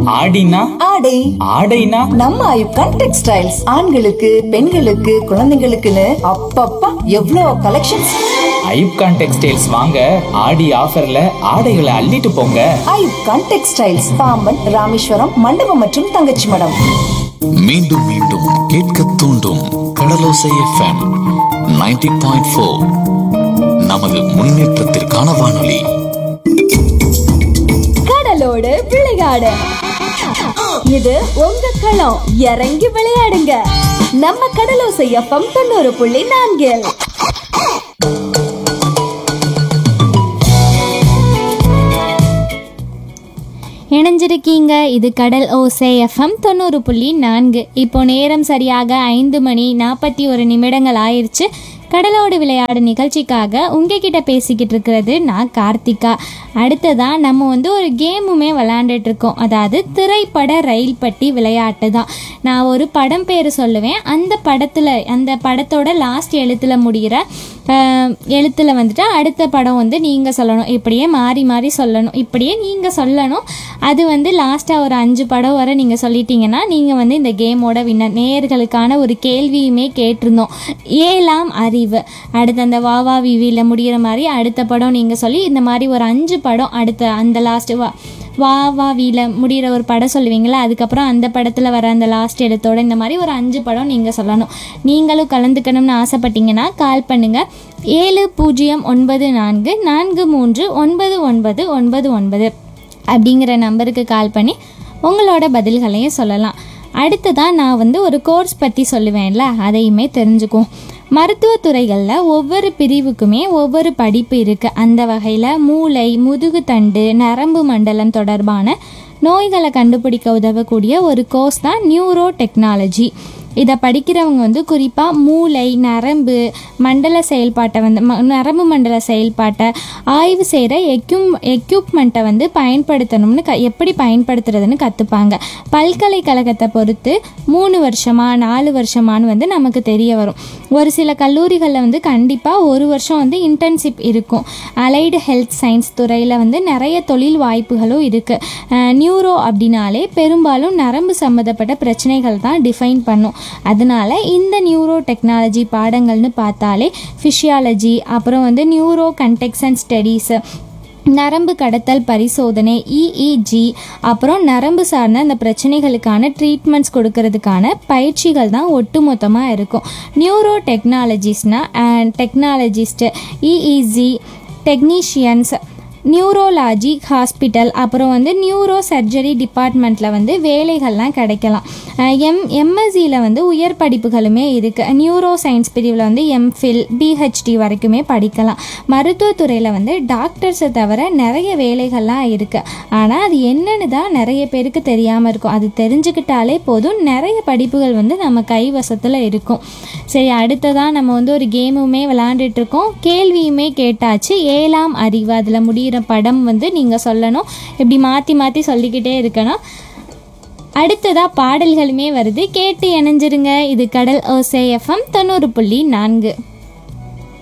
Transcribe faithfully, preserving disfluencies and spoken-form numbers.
ஆடினா ஆடை ஆடைனா நம்ம ஐப்கான் டெக்ஸ்டைல்ஸ் ஆண்களுக்கு பெண்களுக்கு குழந்தைகளுக்குன்னு அப்பப்பா எவ்வளோ கலெக்ஷன்ஸ். ஐப்கான் டெக்ஸ்டைல்ஸ் வாங்க ஆடி ஆஃபர்ல ஆடைகளை அள்ளிட்டு போங்க. ஐப்கான் டெக்ஸ்டைல்ஸ் பாம்பன் ராமேஸ்வரம் மண்டபம் மற்றும் தங்கச்சி மடம். மீண்டும் மீண்டும் கேட்க தூண்டும் கடலோசை எஃப்எம் நைன்டி பாயிண்ட் ஃபோர். நமது முன்னேற்றத்திற்கான வானொலி. கடலோடு விளையாடு, இது உங்க களம். இறங்கி விளையாடுங்க, நம்ம கடலோசை எஃப்எம் தொண்ணூறு புள்ளி நான்கில். இணைஞ்சிருக்கீங்க, இது கடல் ஓசை எஃப்எம் தொண்ணூறு புள்ளி நான்கு. இப்போ நேரம் சரியாக ஐந்து மணி நாற்பத்தி ஒரு நிமிடங்கள் ஆயிடுச்சு. கடலோடு விளையாடு நிகழ்ச்சிக்காக உங்ககிட்ட பேசிக்கிட்டு இருக்கிறது நான் கார்த்திகா. அடுத்ததான் நம்ம வந்து ஒரு கேமுமே விளையாண்டுட்டு இருக்கோம். அதாவது திரைப்பட ரயில் பட்டி விளையாட்டு தான். நான் ஒரு படம் பேர் சொல்லுவேன். அந்த படத்தில் அந்த படத்தோட லாஸ்ட் எழுத்தில் முடிகிற எழுத்தில் வந்துட்டு அடுத்த படம் வந்து நீங்கள் சொல்லணும். இப்படியே மாறி மாறி சொல்லணும். இப்படியே நீங்கள் சொல்லணும். அது வந்து லாஸ்ட்டாக ஒரு அஞ்சு படம் வரை நீங்கள் சொல்லிட்டீங்கன்னா நீங்கள் வந்து இந்த கேமோட வின்னர். நேயர்களுக்கான ஒரு கேள்வியுமே கேட்டிருந்தோம். ஏழாம் அறிவு அடுத்த அந்த வாவா விவியில் முடிகிற மாதிரி அடுத்த படம் நீங்கள் சொல்லி இந்த மாதிரி ஒரு அஞ்சு படம் அடுத்த அந்த லாஸ்ட்டு வா வா வா வீல முடிகிற ஒரு படம் சொல்லுவீங்களா, அதுக்கப்புறம் அந்த படத்தில் வர அந்த லாஸ்ட் எழுத்தோட இந்த மாதிரி ஒரு அஞ்சு படம் நீங்கள் சொல்லணும். நீங்களும் கலந்துக்கணும்னு ஆசைப்பட்டீங்கன்னா கால் பண்ணுங்கள். ஏழு பூஜ்ஜியம் ஒன்பது நான்கு நான்கு மூன்று ஒன்பது ஒன்பது ஒன்பது ஒன்பது அப்படிங்கிற நம்பருக்கு கால் பண்ணி உங்களோட பதில்களையும் சொல்லலாம். அடுத்ததான் நான் வந்து ஒரு கோர்ஸ் பற்றி சொல்லுவேன்ல, அதையுமே தெரிஞ்சுக்கும். மருத்துவத்துறைகளில் ஒவ்வொரு பிரிவுக்குமே ஒவ்வொரு படிப்பு இருக்குது. அந்த வகையில் மூளை, முதுகுத்தண்டு, நரம்பு மண்டலம் தொடர்பான நோய்களை கண்டுபிடிக்க உதவக்கூடிய ஒரு கோர்ஸ் தான் நியூரோ டெக்னாலஜி. இதை படிக்கிறவங்க வந்து குறிப்பாக மூளை, நரம்பு மண்டல செயல்பாட்டை வந்து ம நரம்பு மண்டல செயல்பாட்டை ஆய்வு செய்கிற எக்யூம் எக்யூப்மெண்ட்டை வந்து பயன்படுத்தணும்னு க எப்படி பயன்படுத்துறதுன்னு கற்றுப்பாங்க. பல்கலைக்கழகத்தை பொறுத்து மூணு வருஷமா நாலு வருஷமானு வந்து நமக்கு தெரிய வரும். ஒரு சில கல்லூரிகளில் வந்து கண்டிப்பாக ஒரு வருஷம் வந்து இன்டர்ன்ஷிப் இருக்கும். அலைடு ஹெல்த் சயின்ஸ் துறையில் வந்து நிறைய தொழில் வாய்ப்புகளும் இருக்குது. நியூரோ அப்படின்னாலே பெரும்பாலும் நரம்பு சம்மந்தப்பட்ட பிரச்சனைகள் தான் டிஃபைன் பண்ணும். அதனால இந்த நியூரோ டெக்னாலஜி பாடங்கள்னு பார்த்தாலே ஃபிசியாலஜி, அப்புறம் வந்து நியூரோ கண்டெக்ஷன் ஸ்டடீஸு, நரம்பு கடத்தல் பரிசோதனை, இஇஜி, அப்புறம் நரம்பு சார்ந்த அந்த பிரச்சனைகளுக்கான ட்ரீட்மெண்ட்ஸ் கொடுக்கறதுக்கான பயிற்சிகள் தான் ஒட்டு மொத்தமாக இருக்கும். Neuro டெக்னாலஜிஸ்னால் technologist, EEG technicians, நியூரோலாஜி hospital, அப்புறம் வந்து நியூரோ சர்ஜரி டிபார்ட்மெண்ட்டில் வந்து வேலைகள்லாம் கிடைக்கலாம். எம் எம்எஸ்சியில் வந்து உயர் படிப்புகளுமே இருக்குது. நியூரோ சயின்ஸ் பிரிவில் வந்து எம்ஃபில், பிஹெச்டி வரைக்குமே படிக்கலாம். மருத்துவத்துறையில் வந்து டாக்டர்ஸை தவிர நிறைய வேலைகள்லாம் இருக்குது. ஆனால் அது என்னென்னு தான் நிறைய பேருக்கு தெரியாமல் இருக்கும். அது தெரிஞ்சுக்கிட்டாலே போதும், நிறைய படிப்புகள் வந்து நம்ம கைவசத்தில் இருக்கும். சரி, அடுத்ததான் நம்ம வந்து ஒரு கேமுமே விளையாண்டுட்ருக்கோம். கேள்வியுமே கேட்டாச்சு. ஏழாம் அறிவு அதில் முடிகிற படம் வந்து நீங்கள் சொல்லணும். இப்படி மாற்றி மாற்றி சொல்லிக்கிட்டே இருக்கணும். அடுத்ததாக பாடல்களுமே வருது, கேட்டு இணைஞ்சிருங்க. இது கடல் ஓசை எஃப்எம் தொண்ணூறு புள்ளி நான்கு.